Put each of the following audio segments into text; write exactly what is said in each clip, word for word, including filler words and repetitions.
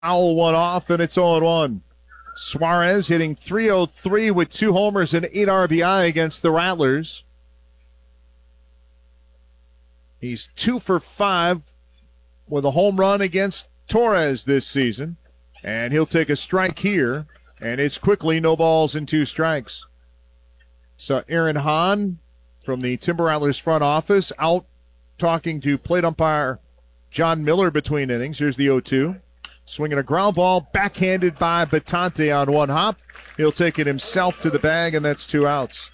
foul one off, and it's oh one. Suarez hitting three oh three with two homers and eight R B I against the Rattlers. He's two for five with a home run against Torres this season. And he'll take a strike here, and it's quickly no balls and two strikes. So Aaron Hahn from the Timber Rattlers front office out talking to plate umpire John Miller between innings. Here's the oh two. Swinging a ground ball, backhanded by Batante on one hop. He'll take it himself to the bag, and that's two outs.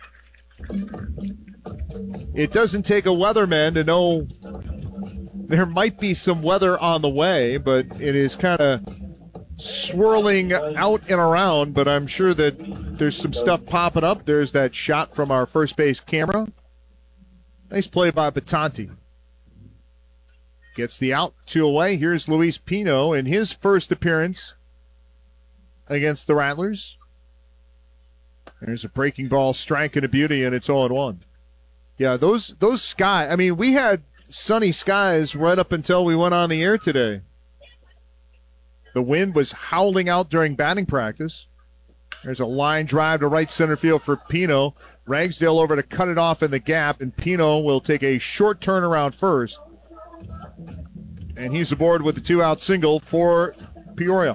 It doesn't take a weatherman to know there might be some weather on the way, but it is kind of swirling out and around, but I'm sure that there's some stuff popping up. There's that shot from our first base camera. Nice play by Batante. Gets the out, two away. Here's Luis Pino in his first appearance against the Rattlers. There's a breaking ball, strike and a beauty, and it's oh one. Yeah, those those sky. I mean, we had sunny skies right up until we went on the air today. The wind was howling out during batting practice. There's a line drive to right center field for Pino. Ragsdale over to cut it off in the gap, and Pino will take a short turnaround first. And he's aboard with the two-out single for Peoria.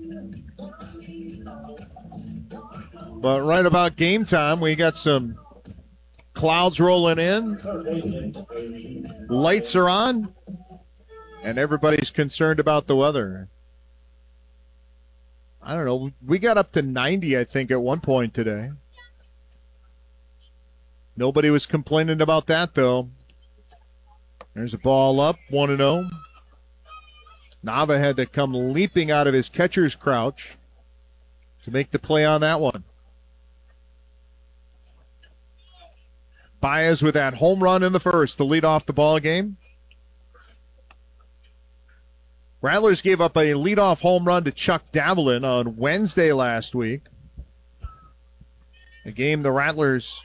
But right about game time, we got some clouds rolling in. Lights are on. And everybody's concerned about the weather. I don't know. We got up to ninety, I think, at one point today. Nobody was complaining about that, though. There's a ball up, one and oh. Nava had to come leaping out of his catcher's crouch to make the play on that one. Baez with that home run in the first to lead off the ball game. Rattlers gave up a leadoff home run to Chuck Davelin on Wednesday last week. A game the Rattlers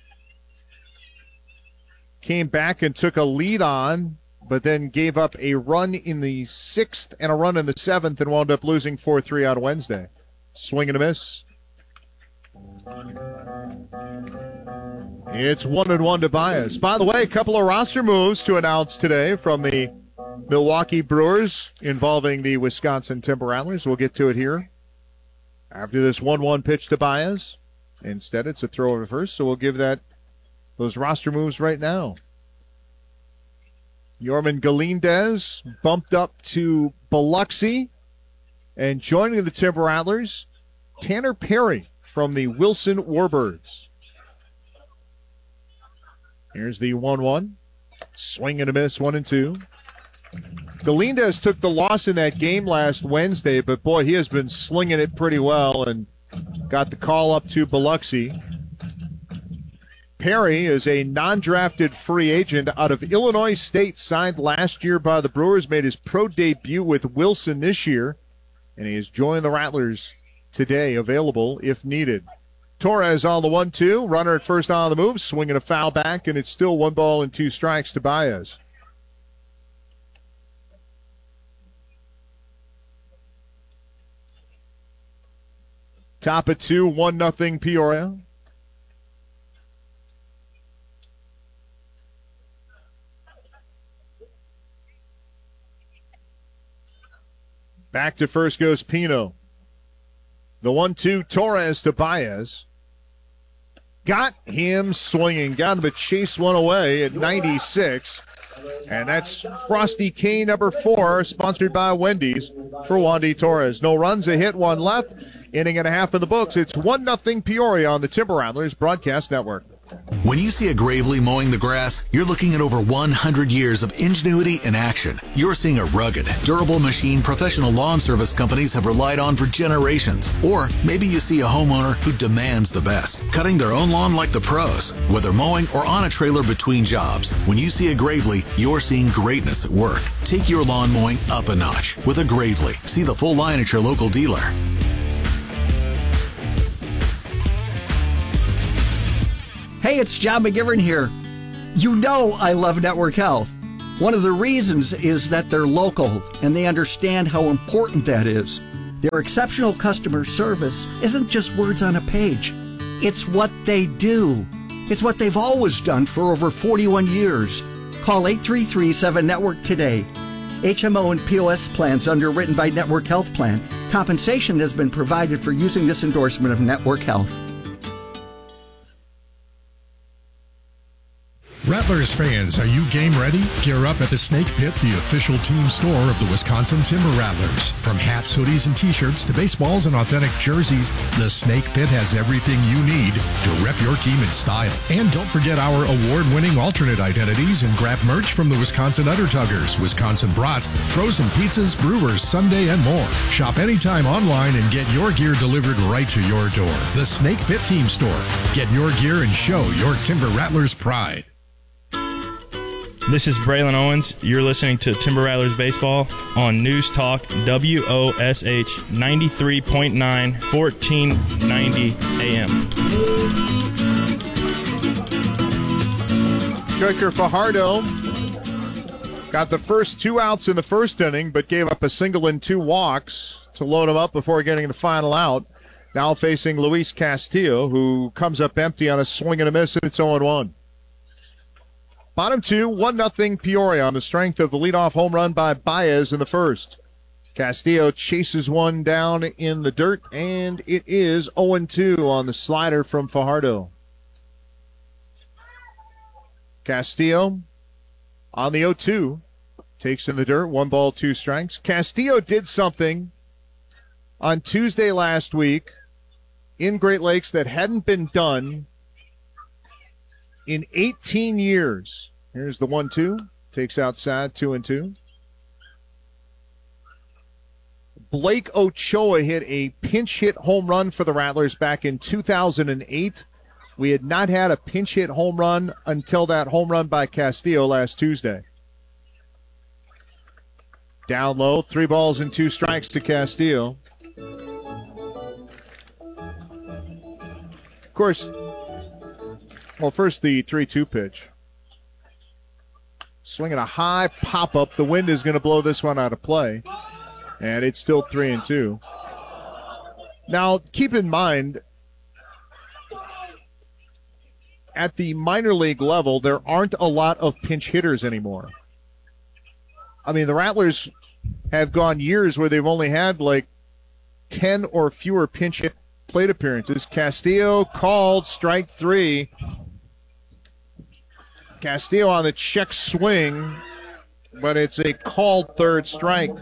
came back and took a lead on, but then gave up a run in the sixth and a run in the seventh and wound up losing four three on Wednesday. Swing and a miss. It's one and one to Baez. By the way, a couple of roster moves to announce today from the Milwaukee Brewers involving the Wisconsin Timber Rattlers. We'll get to it here after this one one pitch to Baez. Instead, it's a throw over first, so we'll give that those roster moves right now. Yorman Galindez bumped up to Biloxi, and joining the Timber Rattlers, Tanner Perry from the Wilson Warbirds. Here's the one one. Swing and a miss, one and two. Galindez took the loss in that game last Wednesday, but boy, he has been slinging it pretty well and got the call up to Biloxi. Perry is a non-drafted free agent out of Illinois State, signed last year by the Brewers, made his pro debut with Wilson this year, and he has joined the Rattlers today, available if needed. Torres on the one two, runner at first on the move, swinging a foul back, and it's still one ball and two strikes to Baez. Top of two, one nothing Peoria. Back to first goes Pino. The one two, Torres to Baez. Got him swinging. Got him to chase one away at ninety-six. And that's Frosty K number four, sponsored by Wendy's for Wandy Torres. No runs, a hit, one left. Inning and a half in the books. It's one nothing Peoria on the Timber Rattlers Broadcast Network. When you see a Gravely mowing the grass, you're looking at over one hundred years of ingenuity in action. You're seeing a rugged, durable machine professional lawn service companies have relied on for generations. Or maybe you see a homeowner who demands the best, cutting their own lawn like the pros, whether mowing or on a trailer between jobs. When you see a Gravely, you're seeing greatness at work. Take your lawn mowing up a notch with a Gravely. See the full line at your local dealer. Hey, it's John McGivern here. You know I love Network Health. One of the reasons is that they're local and they understand how important that is. Their exceptional customer service isn't just words on a page. It's what they do. It's what they've always done for over forty-one years. Call eight three three, seven network today. H M O and P O S plans underwritten by Network Health Plan. Compensation has been provided for using this endorsement of Network Health. Rattlers fans, are you game ready? Gear up at the Snake Pit, the official team store of the Wisconsin Timber Rattlers. From hats, hoodies, and t-shirts to baseballs and authentic jerseys, the Snake Pit has everything you need to rep your team in style. And don't forget our award-winning alternate identities and grab merch from the Wisconsin Undertuggers, Wisconsin Brats, frozen pizzas, brewers, Sunday, and more. Shop anytime online and get your gear delivered right to your door. The Snake Pit Team Store. Get your gear and show your Timber Rattlers pride. This is Braylon Owens. You're listening to Timber Rattlers Baseball on News Talk W O S H ninety-three point nine, fourteen ninety A M. Striker Fajardo got the first two outs in the first inning, but gave up a single and two walks to load him up before getting the final out. Now facing Luis Castillo, who comes up empty on a swing and a miss, and it's oh one. Bottom two, one nothing Peoria on the strength of the leadoff home run by Baez in the first. Castillo chases one down in the dirt, and it is oh two on the slider from Fajardo. Castillo on the oh two, takes in the dirt, one ball, two strikes. Castillo did something on Tuesday last week in Great Lakes that hadn't been done in eighteen years. Here's the one two. Takes outside, two and two. Blake Ochoa hit a pinch hit home run for the Rattlers back in two thousand eight. We had not had a pinch hit home run until that home run by Castillo last Tuesday. Down low, three balls and two strikes to Castillo. Of course, well, first the three two pitch. Swinging a high pop-up. The wind is going to blow this one out of play. And it's still three and two. Now, keep in mind, at the minor league level, there aren't a lot of pinch hitters anymore. I mean, the Rattlers have gone years where they've only had like ten or fewer pinch hit plate appearances. Castillo called strike three. Castillo on the check swing, but it's a called third strike.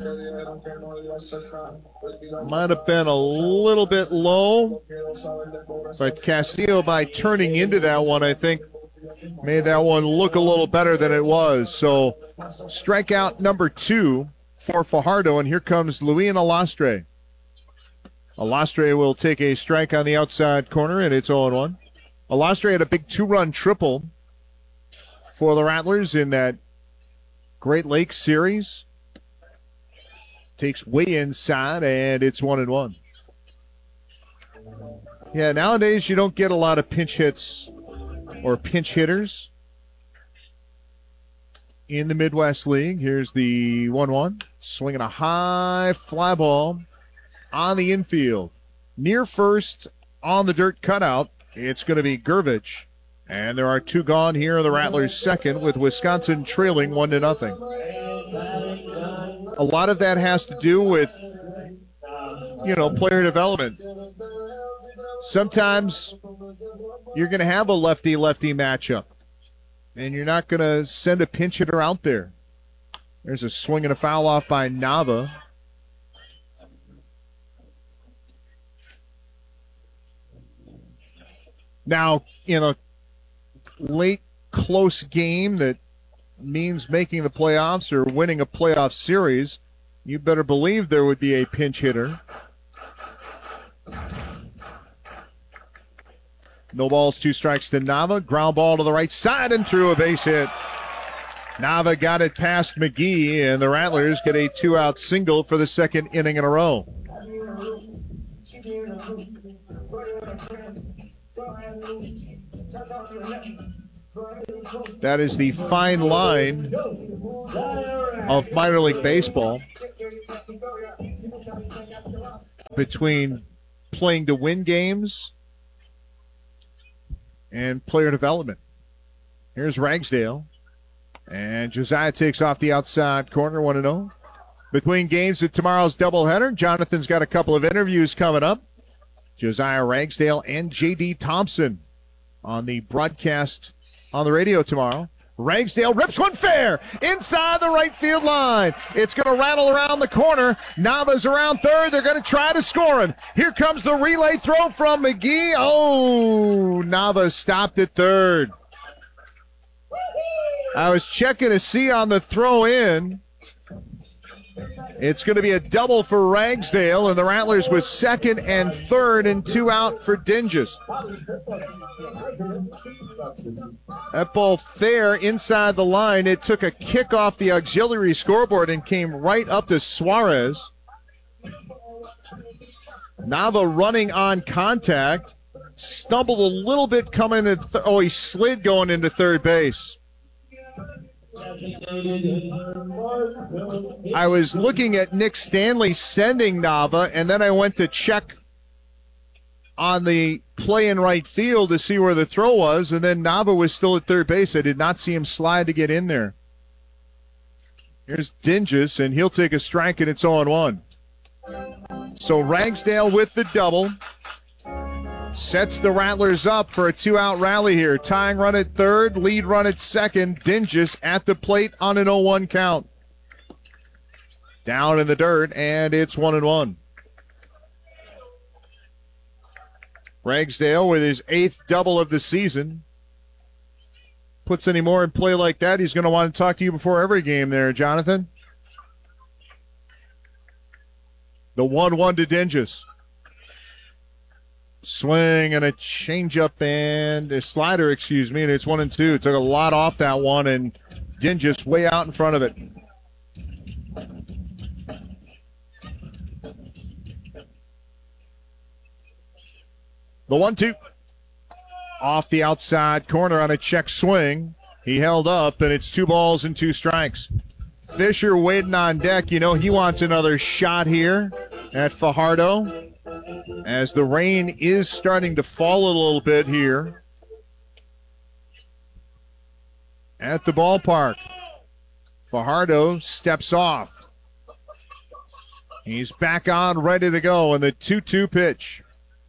Might have been a little bit low, but Castillo, by turning into that one, I think made that one look a little better than it was. So strikeout number two for Fajardo, and here comes Luis Alastre. Alastre will take a strike on the outside corner, and it's oh one. Alastre had a big two-run triple for the Rattlers in that Great Lakes series. Takes way inside, and it's one and one. Yeah, nowadays you don't get a lot of pinch hits or pinch hitters in the Midwest League. Here's the one one. Swinging a high fly ball on the infield. Near first on the dirt cutout. It's going to be Gervich. And there are two gone here in the Rattlers' second, with Wisconsin trailing one to nothing. A lot of that has to do with, you know, player development. Sometimes you're going to have a lefty-lefty matchup, and you're not going to send a pinch hitter out there. There's a swing and a foul off by Nava. Now, in a late close game that means making the playoffs or winning a playoff series, you better believe there would be a pinch hitter. No balls, two strikes to Nava. Ground ball to the right side and through a base hit. Nava got it past McGee, and the Rattlers get a two-out single for the second inning in a row. That is the fine line of minor league baseball. between playing to win games and player development. Here's Ragsdale. And Josiah takes off the outside corner, one and oh. Between games at tomorrow's doubleheader, Jonathan's got a couple of interviews coming up. Josiah Ragsdale and J D Thompson on the broadcast on the radio tomorrow. Ragsdale rips one fair inside the right field line. It's going to rattle around the corner. Nava's around third. They're going to try to score him. Here comes the relay throw from McGee. Oh, Nava stopped at third. I was checking to see on the throw in. It's going to be a double for Ragsdale, and the Rattlers with second and third and two out for Dinges. That ball fair inside the line. It took a kick off the auxiliary scoreboard and came right up to Suarez. Nava running on contact. Stumbled a little bit coming in. Th- oh, he slid going into third base. I was looking at Nick Stanley sending Nava, and then I went to check on the play in right field to see where the throw was, and then Nava was still at third base. I did not see him slide to get in there. Here's Dinges, and he'll take a strike, and it's oh one. So Ragsdale with the double. Sets the Rattlers up for a two-out rally here. Tying run at third, lead run at second. Dinges at the plate on an oh one count. Down in the dirt, and it's one and one. Ragsdale with his eighth double of the season. Puts any more in play like that, he's going to want to talk to you before every game there, Jonathan. The one one to Dinges. Swing and a changeup and a slider, excuse me, and it's one and two. It took a lot off that one, and Dinges way out in front of it. The one two. Off the outside corner on a check swing. He held up, and it's two balls and two strikes. Fisher waiting on deck. You know he wants another shot here at Fajardo, as the rain is starting to fall a little bit here at the ballpark. Fajardo steps off. He's back on, ready to go, and the two two pitch.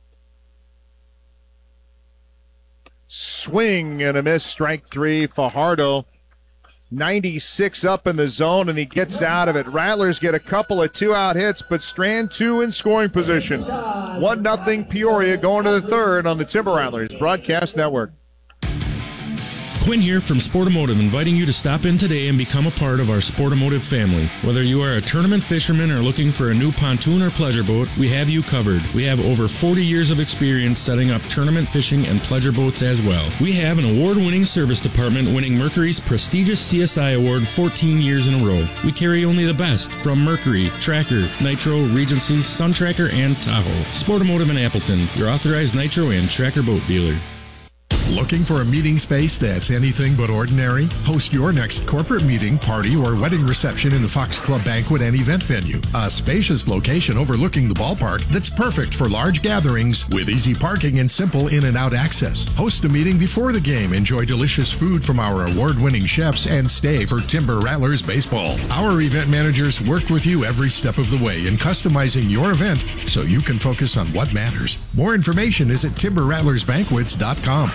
Swing and a miss, strike three. Fajardo, ninety-six up in the zone, and he gets out of it. Rattlers get a couple of two-out hits, but Strand two in scoring position. one nothing Peoria going to the third on the Timber Rattlers Broadcast Network. Quinn here from Sportomotive, inviting you to stop in today and become a part of our Sportomotive family. Whether you are a tournament fisherman or looking for a new pontoon or pleasure boat, we have you covered. We have over forty years of experience setting up tournament fishing and pleasure boats as well. We have an award-winning service department winning Mercury's prestigious C S I award fourteen years in a row. We carry only the best from Mercury, Tracker, Nitro, Regency, Sun Tracker, and Tahoe. Sportomotive in Appleton, your authorized Nitro and Tracker boat dealer. Looking for a meeting space that's anything but ordinary? Host your next corporate meeting, party, or wedding reception in the Fox Club Banquet and Event Venue. A spacious location overlooking the ballpark that's perfect for large gatherings with easy parking and simple in and out access. Host a meeting before the game, enjoy delicious food from our award-winning chefs, and stay for Timber Rattlers baseball. Our event managers work with you every step of the way in customizing your event so you can focus on what matters. More information is at timber rattlers banquets dot com.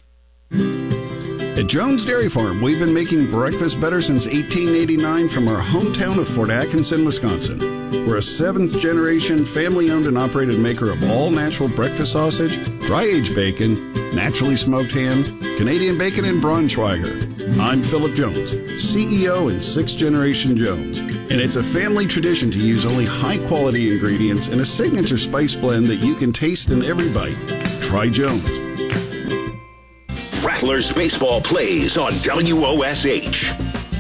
At Jones Dairy Farm, we've been making breakfast better since eighteen eighty-nine from our hometown of Fort Atkinson, Wisconsin. We're a seventh-generation, family-owned and operated maker of all-natural breakfast sausage, dry-aged bacon, naturally smoked ham, Canadian bacon, and Braunschweiger. I'm Philip Jones, C E O and sixth-generation Jones, and it's a family tradition to use only high-quality ingredients in a signature spice blend that you can taste in every bite. Try Jones. Rattlers baseball plays on W O S H.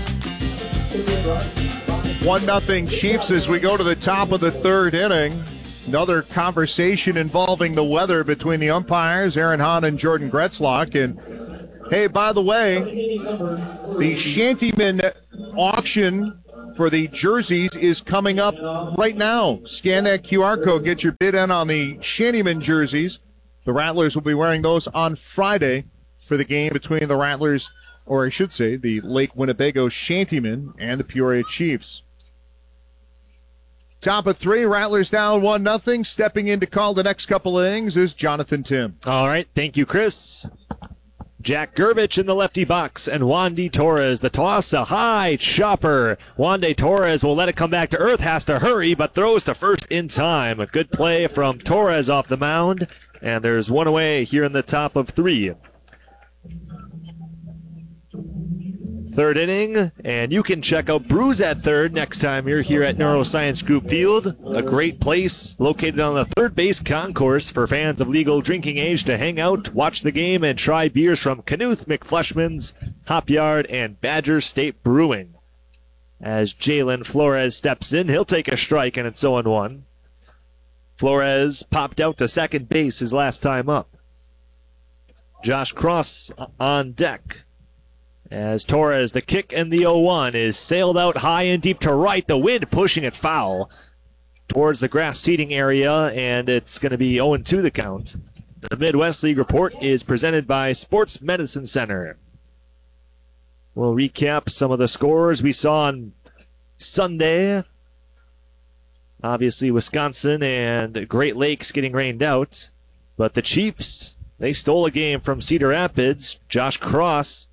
one nothing Chiefs as we go to the top of the third inning. Another conversation involving the weather between the umpires, Aaron Hahn and Jordan Gretzlock. And, hey, by the way, the Shantyman auction for the jerseys is coming up right now. Scan that Q R code, get your bid in on the Shantyman jerseys. The Rattlers will be wearing those on Friday for the game between the Rattlers, or I should say, the Lake Winnebago Shantymen and the Peoria Chiefs. Top of three, Rattlers down one nothing. Stepping in to call the next couple of innings is Jonathan Tim. All right, thank you, Chris. Jack Gervich in the lefty box, and Wandy Torres. The toss, a high chopper. Wandy Torres will let it come back to earth, has to hurry, but throws to first in time. A good play from Torres off the mound, and there's one away here in the top of three. Third inning, and you can check out Brews at Third next time you're here at Neuroscience Group Field. A great place located on the third base concourse for fans of legal drinking age to hang out, watch the game, and try beers from Knuth, McFleshman's, Hop Yard, and Badger State Brewing. As Jalen Flores steps in, he'll take a strike, and it's oh one. Flores popped out to second base his last time up. Josh Cross on deck. As Torres, the kick and the oh one is sailed out high and deep to right. The wind pushing it foul towards the grass seating area, and it's going to be oh two the count. The Midwest League report is presented by Sports Medicine Center. We'll recap some of the scores we saw on Sunday. Obviously, Wisconsin and Great Lakes getting rained out. But the Chiefs, they stole a game from Cedar Rapids. Josh Cross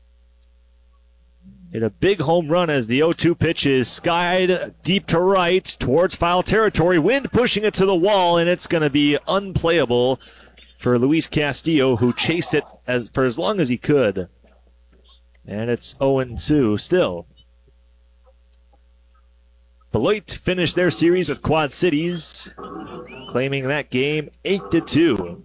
hit a big home run as the oh two pitch is skied deep to right towards foul territory. Wind pushing it to the wall, and it's going to be unplayable for Luis Castillo, who chased it as for as long as he could. And it's oh two still. Beloit finished their series with Quad Cities, claiming that game eight to two.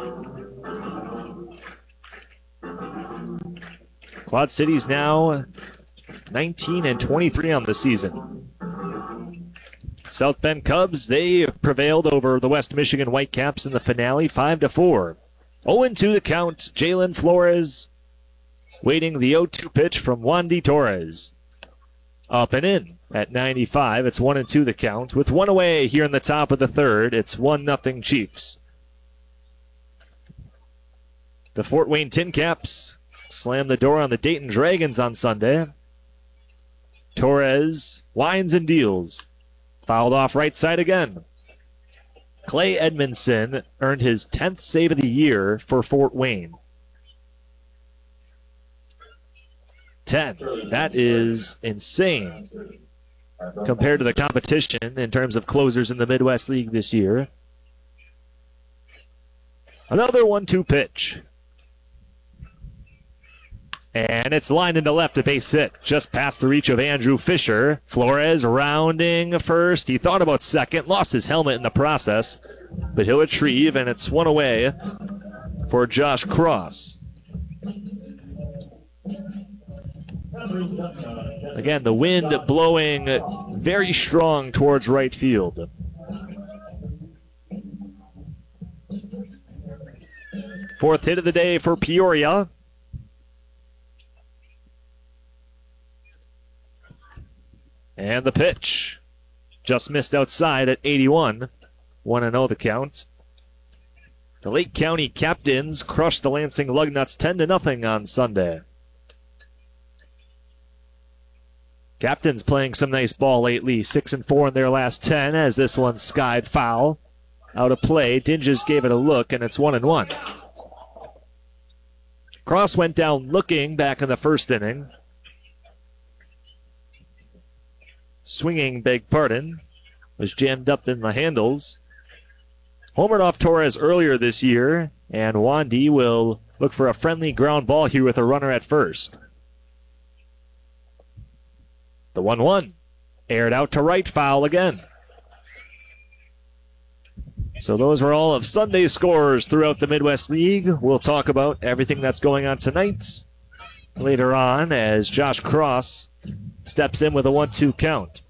Quad Cities now nineteen and twenty-three on the season. South Bend Cubs, they prevailed over the West Michigan Whitecaps in the finale, five to four. oh two the count. Jalen Flores waiting the oh two pitch from Wandy Torres. Up and in at ninety-five. It's one and two the count. With one away here in the top of the third, it's one nothing Chiefs. The Fort Wayne Tin Caps slam the door on the Dayton Dragons on Sunday. Torres winds and deals. Fouled off right side again. Clay Edmondson earned his tenth save of the year for Fort Wayne. ten. That is insane compared to the competition in terms of closers in the Midwest League this year. Another one two pitch. And it's lined into left, a base hit, just past the reach of Andrew Fisher. Flores rounding first. He thought about second, lost his helmet in the process, but he'll retrieve, and it's one away for Josh Cross. Again, the wind blowing very strong towards right field. Fourth hit of the day for Peoria. And the pitch just missed outside at eighty-one. one and oh the count. The Lake County Captains crushed the Lansing Lugnuts ten to nothing on Sunday. Captains playing some nice ball lately. six and four in their last ten as this one skied foul. Out of play. Dinges gave it a look, and it's one and one. Cross went down looking back in the first inning. Swinging, beg pardon, was jammed up in the handles. Homered off Torres earlier this year, and Wandy will look for a friendly ground ball here with a runner at first. The one one. Aired out to right, foul again. So those were all of Sunday's scores throughout the Midwest League. We'll talk about everything that's going on tonight later on as Josh Cross steps in with a one two count.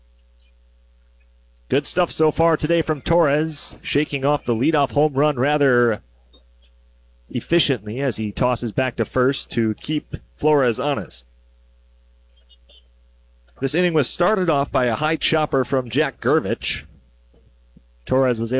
Good stuff so far today from Torres, shaking off the leadoff home run rather efficiently as he tosses back to first to keep Flores honest. This inning was started off by a high chopper from Jack Gervich. Torres was able